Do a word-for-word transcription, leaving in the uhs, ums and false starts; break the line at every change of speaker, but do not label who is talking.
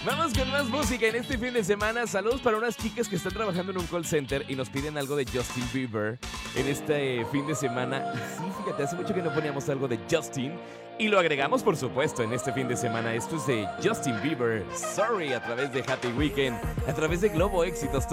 Vamos con más música en este fin de semana. Saludos para unas chicas que están trabajando en un call center y nos piden algo de Justin Bieber en este fin de semana. Y sí, fíjate, hace mucho que no poníamos algo de Justin y lo agregamos, por supuesto, en este fin de semana. Esto es de Justin Bieber, Sorry, a través de Happy Weekend, a través de Globo Éxitos.